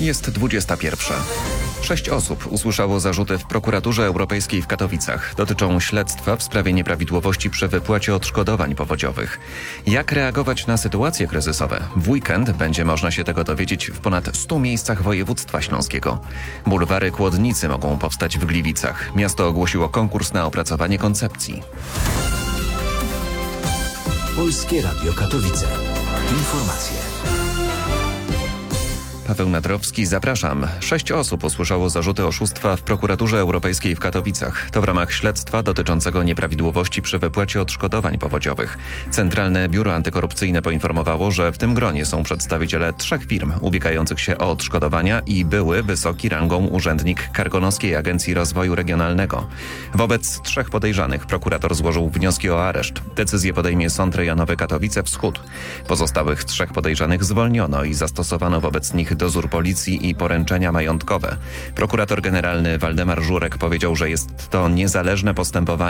Jest 21. 6 osób usłyszało zarzuty w prokuraturze europejskiej w Katowicach. Dotyczą śledztwa w sprawie nieprawidłowości przy wypłacie odszkodowań powodziowych. Jak reagować na sytuacje kryzysowe? W weekend będzie można się tego dowiedzieć w ponad 100 miejscach województwa śląskiego. Bulwary Kłodnicy mogą powstać w Gliwicach. Miasto ogłosiło konkurs na opracowanie koncepcji. Polskie Radio Katowice. Informacje. Paweł Nadrowski, zapraszam. 6 osób usłyszało zarzuty oszustwa w prokuraturze europejskiej w Katowicach. To w ramach śledztwa dotyczącego nieprawidłowości przy wypłacie odszkodowań powodziowych. Centralne Biuro Antykorupcyjne poinformowało, że w tym gronie są przedstawiciele 3 firm ubiegających się o odszkodowania i były wysoki rangą urzędnik Karkonoskiej Agencji Rozwoju Regionalnego. Wobec 3 podejrzanych prokurator złożył wnioski o areszt. Decyzję podejmie Sąd Rejonowy Katowice Wschód. Pozostałych 3 podejrzanych zwolniono i zastosowano wobec nich dozór policji i poręczenia majątkowe. Prokurator generalny Waldemar Żurek powiedział, że jest to niezależne postępowanie